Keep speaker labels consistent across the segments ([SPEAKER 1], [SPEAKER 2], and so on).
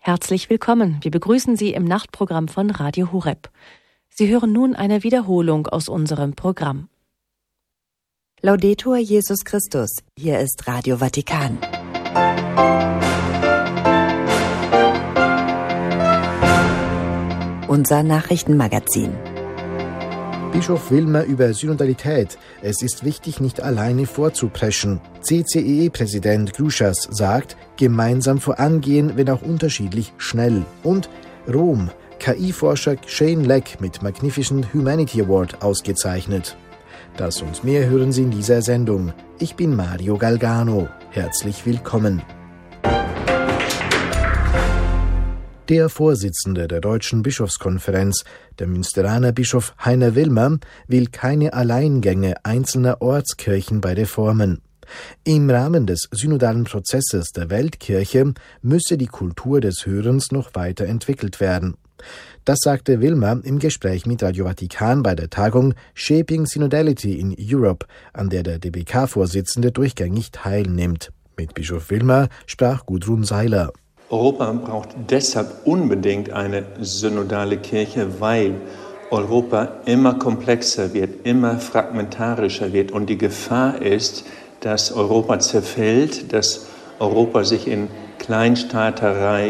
[SPEAKER 1] Herzlich willkommen. Wir begrüßen Sie im Nachtprogramm von Radio Horeb. Sie hören nun eine Wiederholung aus unserem Programm.
[SPEAKER 2] Laudetur Jesus Christus. Hier ist Radio Vatikan. Unser Nachrichtenmagazin.
[SPEAKER 3] Bischof Wilmer über Synodalität. Es ist wichtig, nicht alleine vorzupreschen. CCEE-Präsident Gruschas sagt, gemeinsam vorangehen, wenn auch unterschiedlich schnell. Und Rom. KI-Forscher Shane Leck mit Magnificent Humanity Award ausgezeichnet. Das und mehr hören Sie in dieser Sendung. Ich bin Mario Galgano. Herzlich willkommen. Der Vorsitzende der Deutschen Bischofskonferenz, der Münsteraner Bischof Heiner Wilmer, will keine Alleingänge einzelner Ortskirchen bei Reformen. Im Rahmen des synodalen Prozesses der Weltkirche müsse die Kultur des Hörens noch weiterentwickelt werden. Das sagte Wilmer im Gespräch mit Radio Vatikan bei der Tagung Shaping Synodality in Europe, an der der DBK-Vorsitzende durchgängig teilnimmt. Mit Bischof Wilmer sprach Gudrun Seiler.
[SPEAKER 4] Europa braucht deshalb unbedingt eine synodale Kirche, weil Europa immer komplexer wird, immer fragmentarischer wird und die Gefahr ist, dass Europa zerfällt, dass Europa sich in Kleinstaaterei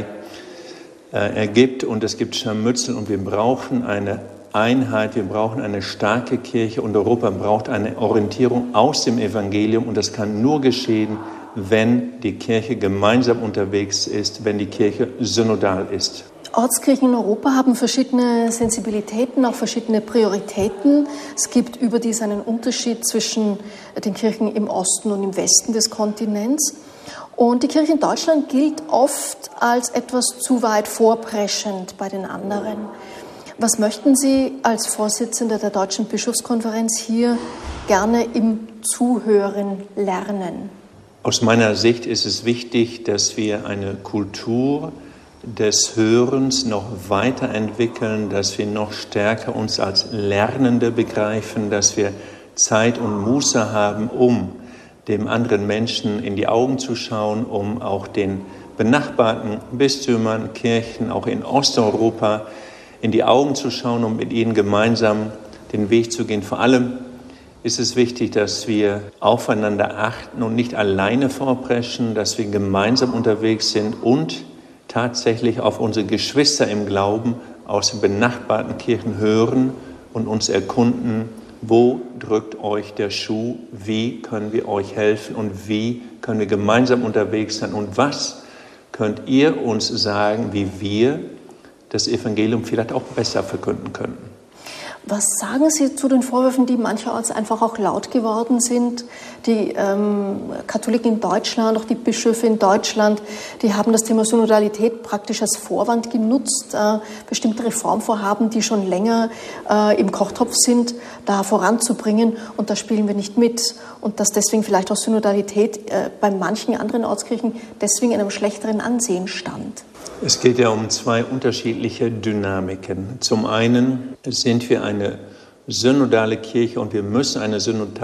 [SPEAKER 4] ergibt und es gibt Scharmützel und wir brauchen eine Einheit, wir brauchen eine starke Kirche und Europa braucht eine Orientierung aus dem Evangelium und das kann nur geschehen, wenn die Kirche gemeinsam unterwegs ist, wenn die Kirche synodal ist.
[SPEAKER 5] Ortskirchen in Europa haben verschiedene Sensibilitäten, auch verschiedene Prioritäten. Es gibt überdies einen Unterschied zwischen den Kirchen im Osten und im Westen des Kontinents. Und die Kirche in Deutschland gilt oft als etwas zu weit vorpreschend bei den anderen. Was möchten Sie als Vorsitzender der Deutschen Bischofskonferenz hier gerne im Zuhören lernen?
[SPEAKER 4] Aus meiner Sicht ist es wichtig, dass wir eine Kultur des Hörens noch weiterentwickeln, dass wir noch stärker uns als Lernende begreifen, dass wir Zeit und Muße haben, um dem anderen Menschen in die Augen zu schauen, um auch den benachbarten Bistümern, Kirchen, auch in Osteuropa in die Augen zu schauen, um mit ihnen gemeinsam den Weg zu gehen. Vor allem ist es wichtig, dass wir aufeinander achten und nicht alleine vorpreschen, dass wir gemeinsam unterwegs sind und tatsächlich auf unsere Geschwister im Glauben aus den benachbarten Kirchen hören und uns erkunden, wo drückt euch der Schuh, wie können wir euch helfen und wie können wir gemeinsam unterwegs sein und was könnt ihr uns sagen, wie wir das Evangelium vielleicht auch besser verkünden könnten.
[SPEAKER 5] Was sagen Sie zu den Vorwürfen, die mancherorts einfach auch laut geworden sind? Die Katholiken in Deutschland, auch die Bischöfe in Deutschland, die haben das Thema Synodalität praktisch als Vorwand genutzt, bestimmte Reformvorhaben, die schon länger im Kochtopf sind, da voranzubringen. Und da spielen wir nicht mit. Und dass deswegen vielleicht auch Synodalität bei manchen anderen Ortskirchen deswegen in einem schlechteren Ansehen stand.
[SPEAKER 4] Es geht ja um zwei unterschiedliche Dynamiken. Zum einen sind wir eine synodale Kirche und wir müssen eine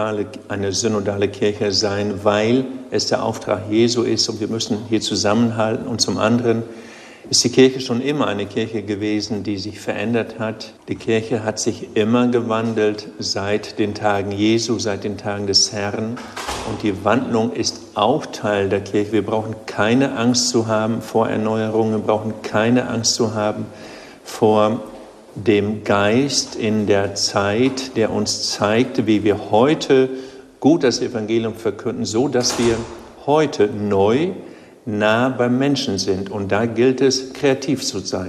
[SPEAKER 4] synodale Kirche sein, weil es der Auftrag Jesu ist und wir müssen hier zusammenhalten. Und zum anderen ist die Kirche schon immer eine Kirche gewesen, die sich verändert hat. Die Kirche hat sich immer gewandelt seit den Tagen Jesu, seit den Tagen des Herrn. Und die Wandlung ist auch Teil der Kirche. Wir brauchen keine Angst zu haben vor Erneuerungen, wir brauchen keine Angst zu haben vor dem Geist in der Zeit, der uns zeigt, wie wir heute gut das Evangelium verkünden, so dass wir heute neu nah beim Menschen sind. Und da gilt es, kreativ zu sein.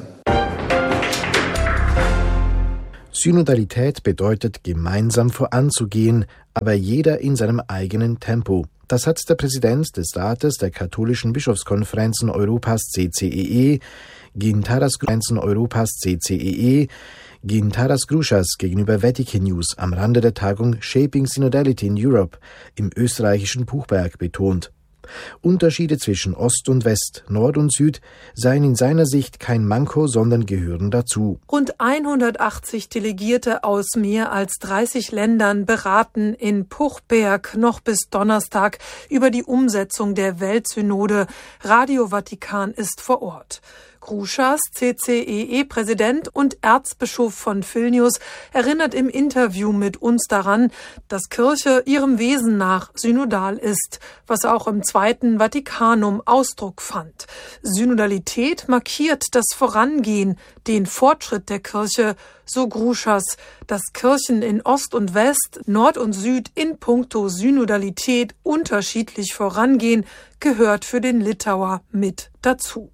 [SPEAKER 3] Synodalität bedeutet, gemeinsam voranzugehen, aber jeder in seinem eigenen Tempo. Das hat der Präsident des Rates der katholischen Bischofskonferenzen Europas CCEE, Gintaras Gruschas gegenüber Vatican News am Rande der Tagung Shaping Synodality in Europe im österreichischen Puchberg betont. Unterschiede zwischen Ost und West, Nord und Süd seien in seiner Sicht kein Manko, sondern gehören dazu.
[SPEAKER 6] Rund 180 Delegierte aus mehr als 30 Ländern beraten in Puchberg noch bis Donnerstag über die Umsetzung der Weltsynode. Radio Vatikan ist vor Ort. Gruschas, CCEE-Präsident und Erzbischof von Vilnius, erinnert im Interview mit uns daran, dass Kirche ihrem Wesen nach synodal ist, was auch im Zweiten Vatikanum Ausdruck fand. Synodalität markiert das Vorangehen, den Fortschritt der Kirche, so Gruschas. Dass Kirchen in Ost und West, Nord und Süd in puncto Synodalität unterschiedlich vorangehen, gehört für den Litauer mit dazu.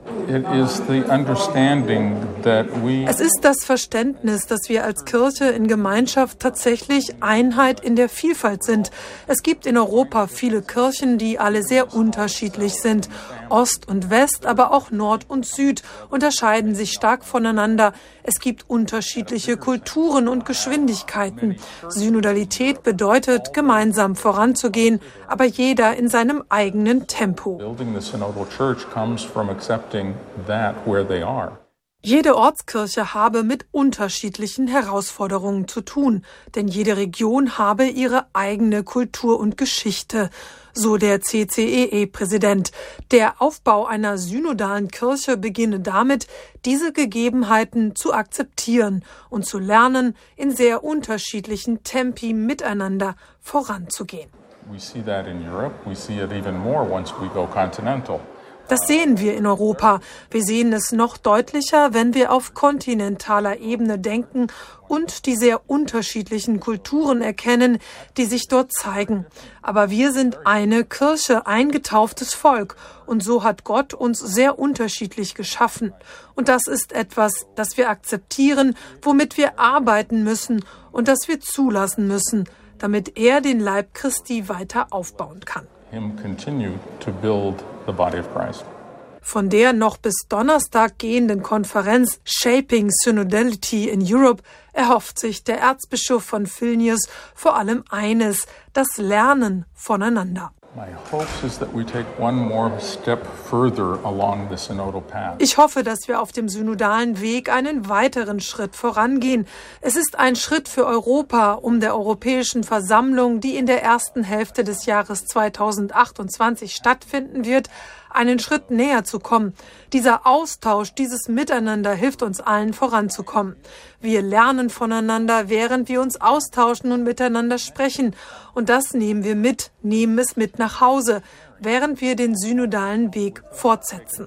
[SPEAKER 6] Es ist das Verständnis, dass wir als Kirche in Gemeinschaft tatsächlich Einheit in der Vielfalt sind. Es gibt in Europa viele Kirchen, die alle sehr unterschiedlich sind. Ost und West, aber auch Nord und Süd unterscheiden sich stark voneinander. Es gibt unterschiedliche Kulturen und Geschwindigkeiten. Synodalität bedeutet, gemeinsam voranzugehen, aber jeder in seinem eigenen Tempo. Jede Ortskirche habe mit unterschiedlichen Herausforderungen zu tun, denn jede Region habe ihre eigene Kultur und Geschichte, so der CCEE-Präsident. Der Aufbau einer synodalen Kirche beginne damit, diese Gegebenheiten zu akzeptieren und zu lernen, in sehr unterschiedlichen Tempi miteinander voranzugehen. Das sehen wir in Europa. Wir sehen es noch deutlicher, wenn wir auf kontinentaler Ebene denken und die sehr unterschiedlichen Kulturen erkennen, die sich dort zeigen. Aber wir sind eine Kirche, ein getauftes Volk. Und so hat Gott uns sehr unterschiedlich geschaffen. Und das ist etwas, das wir akzeptieren, womit wir arbeiten müssen und das wir zulassen müssen, damit er den Leib Christi weiter aufbauen kann. Von der noch bis Donnerstag gehenden Konferenz Shaping Synodality in Europe erhofft sich der Erzbischof von Vilnius vor allem eines: das Lernen voneinander. Ich hoffe, dass wir auf dem synodalen Weg einen weiteren Schritt vorangehen. Es ist ein Schritt für Europa, um der Europäischen Versammlung, die in der ersten Hälfte des Jahres 2028 stattfinden wird, einen Schritt näher zu kommen. Dieser Austausch, dieses Miteinander hilft uns allen voranzukommen. Wir lernen voneinander, während wir uns austauschen und miteinander sprechen. Und das nehmen wir mit, nehmen es mit nach Hause, während wir den synodalen Weg fortsetzen.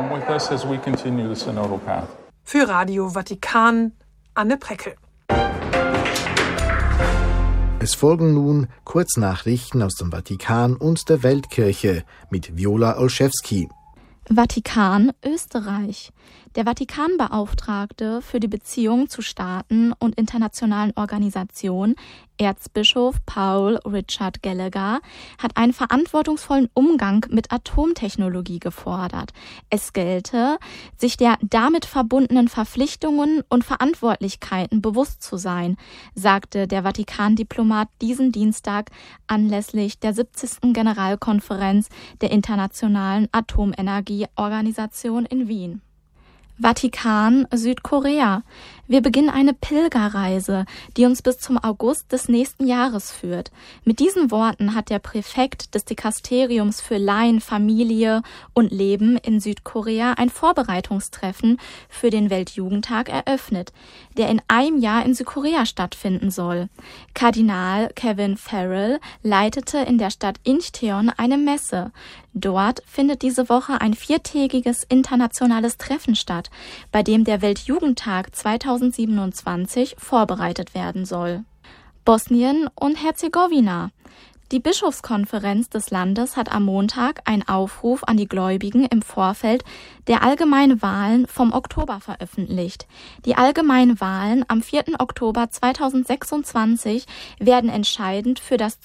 [SPEAKER 6] Für Radio Vatikan, Anne Preckel.
[SPEAKER 3] Es folgen nun Kurznachrichten aus dem Vatikan und der Weltkirche mit Viola Olszewski.
[SPEAKER 7] Vatikan, Österreich. Der Vatikanbeauftragte für die Beziehungen zu Staaten und internationalen Organisationen, Erzbischof Paul Richard Gallagher, hat einen verantwortungsvollen Umgang mit Atomtechnologie gefordert. Es gelte, sich der damit verbundenen Verpflichtungen und Verantwortlichkeiten bewusst zu sein, sagte der Vatikan-Diplomat diesen Dienstag anlässlich der 70. Generalkonferenz der Internationalen Atomenergieorganisation in Wien. Vatikan, Südkorea. Wir beginnen eine Pilgerreise, die uns bis zum August des nächsten Jahres führt. Mit diesen Worten hat der Präfekt des Dikasteriums für Laien, Familie und Leben in Südkorea ein Vorbereitungstreffen für den Weltjugendtag eröffnet, der in einem Jahr in Südkorea stattfinden soll. Kardinal Kevin Farrell leitete in der Stadt Incheon eine Messe. Dort findet diese Woche ein 4-tägiges internationales Treffen statt, bei dem der Weltjugendtag 2027 vorbereitet werden soll. Bosnien und Herzegowina. Die Bischofskonferenz des Landes hat am Montag einen Aufruf an die Gläubigen im Vorfeld der allgemeinen Wahlen vom Oktober veröffentlicht. Die allgemeinen Wahlen am 4. Oktober 2026 werden entscheidend für das